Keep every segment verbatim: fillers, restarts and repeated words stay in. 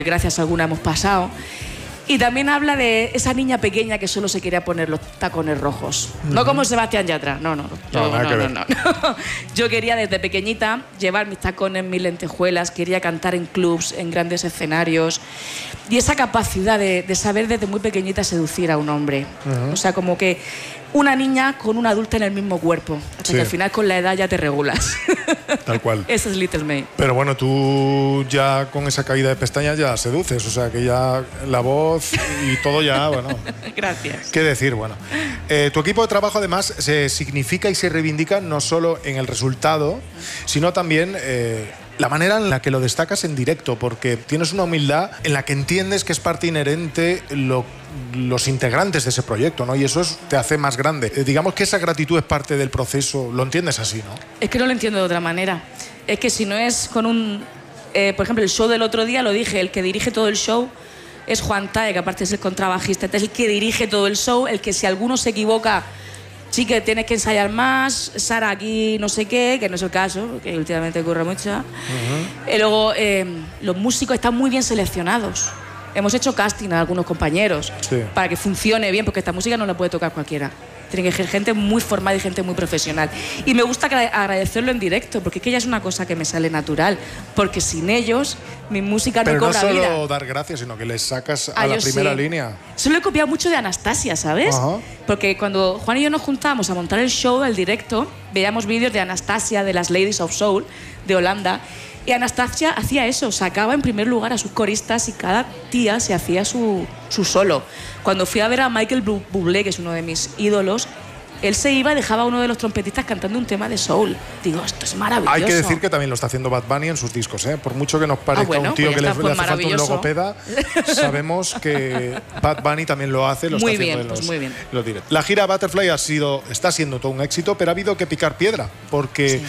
gracias a alguna hemos pasado. Y también habla de esa niña pequeña que solo se quería poner los tacones rojos. Uh-huh. No como Sebastián Yatra, no, no. Yo, no, no, no, no, no. Yo quería desde pequeñita llevar mis tacones, mis lentejuelas, quería cantar en clubs, en grandes escenarios. Y esa capacidad de, de saber desde muy pequeñita seducir a un hombre. Uh-huh. O sea, como que una niña con una adulta en el mismo cuerpo. Hasta sí. que al final con la edad ya te regulas. Tal cual. Ese es Little May. Pero bueno, tú ya con esa caída de pestañas ya seduces. O sea, que ya la voz y todo ya, bueno. Gracias. ¿Qué decir? Bueno. Eh, tu equipo de trabajo además se significa y se reivindica no solo en el resultado, sino también... Eh, la manera en la que lo destacas en directo, porque tienes una humildad en la que entiendes que es parte inherente lo, los integrantes de ese proyecto, ¿no? Y eso es, te hace más grande. Eh, digamos que esa gratitud es parte del proceso, lo entiendes así, ¿no? Es que no lo entiendo de otra manera. Es que si no es con un... Eh, por ejemplo, el show del otro día, lo dije, el que dirige todo el show es Juan Tae, que aparte es el contrabajista, es el que dirige todo el show, el que si alguno se equivoca... Sí, que tienes que ensayar más, Sara aquí no sé qué, que no es el caso, que últimamente ocurre mucho. Uh-huh. Y luego, eh, los músicos están muy bien seleccionados. Hemos hecho casting a algunos compañeros sí. para que funcione bien, porque esta música no la puede tocar cualquiera. Tiene que ser gente muy formada y gente muy profesional. Y me gusta agradecerlo en directo, porque es que ya es una cosa que me sale natural. Porque sin ellos, mi música no cobra vida. Pero no solo dar gracias, sino que les sacas a, a la primera sí. línea. Solo he copiado mucho de Anastasia, ¿sabes? Uh-huh. Porque cuando Juan y yo nos juntábamos a montar el show, el directo, veíamos vídeos de Anastasia, de las Ladies of Soul, de Holanda. Y Anastasia hacía eso, sacaba en primer lugar a sus coristas y cada tía se hacía su, su solo. Cuando fui a ver a Michael Bublé, que es uno de mis ídolos, él se iba y dejaba a uno de los trompetistas cantando un tema de soul. Digo, esto es maravilloso. Hay que decir que también lo está haciendo Bad Bunny en sus discos, ¿eh? Por mucho que nos parezca ah, bueno, un tío pues que le, pues le hace falta un logopeda, sabemos que Bad Bunny también lo hace, lo muy está bien, haciendo pues en los, muy bien. los directos. La gira Butterfly ha sido, está siendo todo un éxito, pero ha habido que picar piedra, porque... Sí.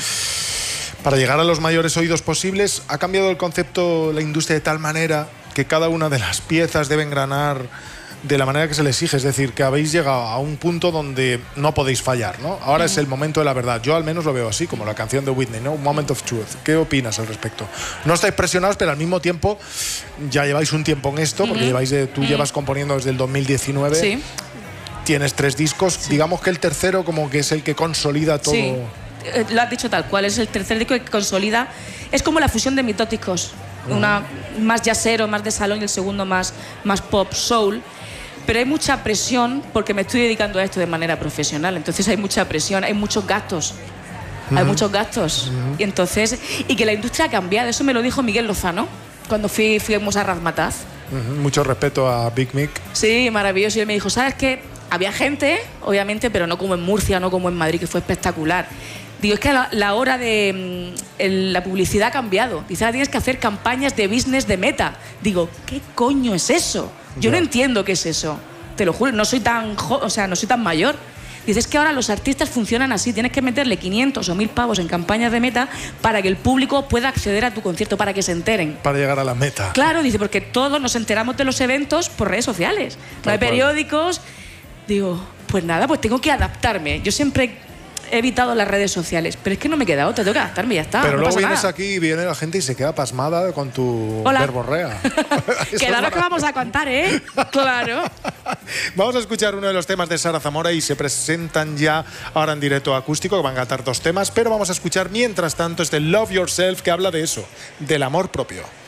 Para llegar a los mayores oídos posibles, ha cambiado el concepto, la industria de tal manera que cada una de las piezas debe engranar de la manera que se le exige. Es decir, que habéis llegado a un punto donde no podéis fallar, ¿no? Ahora mm. es el momento de la verdad. Yo al menos lo veo así, como la canción de Whitney, ¿no? Moment of Truth. ¿Qué opinas al respecto? No estáis presionados, pero al mismo tiempo ya lleváis un tiempo en esto, porque mm-hmm. lleváis de, tú mm. llevas componiendo desde el dos mil diecinueve. Sí. Tienes tres discos. Sí. Digamos que el tercero como que es el que consolida todo... Sí. Lo has dicho tal cual, es el tercer disco que consolida. Es como la fusión de mitóticos. Uh-huh. Una más jazzero, más de salón y el segundo más, más pop soul. Pero hay mucha presión porque me estoy dedicando a esto de manera profesional. Entonces hay mucha presión, hay muchos gastos. Uh-huh. Hay muchos gastos. Uh-huh. Y entonces, y que la industria ha cambiado. Eso me lo dijo Miguel Lozano cuando fui, fuimos a Razmataz. Uh-huh. Mucho respeto a Big Mick. Sí, maravilloso. Y él me dijo, ¿sabes qué? Había gente, obviamente, pero no como en Murcia, no como en Madrid, que fue espectacular. Digo, es que la, la hora de el, la publicidad ha cambiado. Dice, ahora tienes que hacer campañas de business de Meta. Digo, ¿qué coño es eso? Yo yeah. no entiendo qué es eso. Te lo juro, no soy tan, o sea, no soy tan mayor. Dice, es que ahora los artistas funcionan así. Tienes que meterle quinientos o mil pavos en campañas de Meta para que el público pueda acceder a tu concierto, para que se enteren. Para llegar a la meta. Claro, dice, porque todos nos enteramos de los eventos por redes sociales. No hay periódicos. Digo, pues nada, pues tengo que adaptarme. Yo siempre... he evitado las redes sociales, pero es que no me queda otra, tengo que adaptarme y ya está. Pero no luego vienes nada. aquí y viene la gente y se queda pasmada con tu Hola. verborrea. Claro que vamos a contar, ¿eh? Claro. Vamos a escuchar uno de los temas de Sara Zamora y se presentan ya ahora en directo acústico, que van a cantar dos temas, pero vamos a escuchar mientras tanto este Love Yourself, que habla de eso, del amor propio.